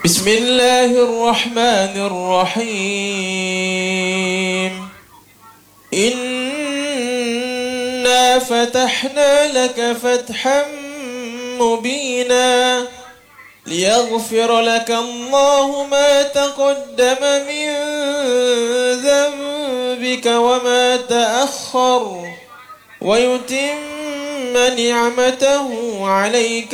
بسم الله الرحمن الرحيم. إنا فتحنا لك فتحا مبينا ليغفر لك الله ما تقدم من ذنبك وما تأخر ويتم نعمته عليك